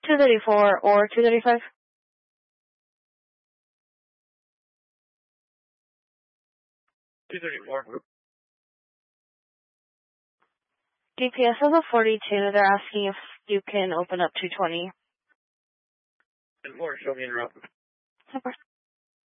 234 or 235? 234. DPS has a 42. They're asking if you can open up 220. And more, show me in route. Of course.